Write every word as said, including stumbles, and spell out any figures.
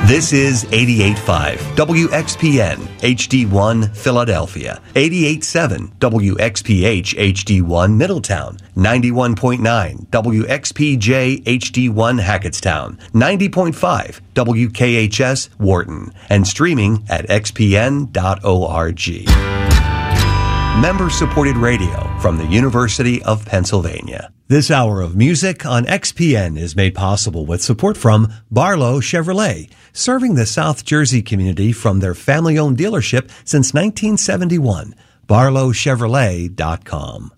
This is eighty-eight point five W X P N H D one Philadelphia, eighty-eight point seven W X P H H D one Middletown, ninety-one point nine W X P J H D one Hackettstown, ninety point five W K H S Wharton, and streaming at x p n dot org. Member-supported radio from the University of Pennsylvania. This hour of music on X P N is made possible with support from Barlow Chevrolet, serving the South Jersey community from their family-owned dealership since nineteen seventy-one. barlow chevrolet dot com.